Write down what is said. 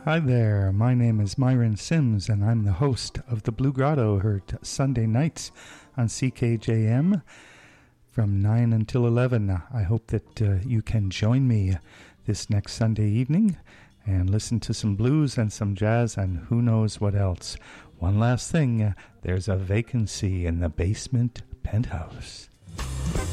Hi there, my name is Myron Sims and I'm the host of the Blue Grotto, heard Sunday nights on CKJM from 9 until 11. I hope that you can join me this next Sunday evening and listen to some blues and some jazz and who knows what else. One last thing, there's a vacancy in the basement penthouse.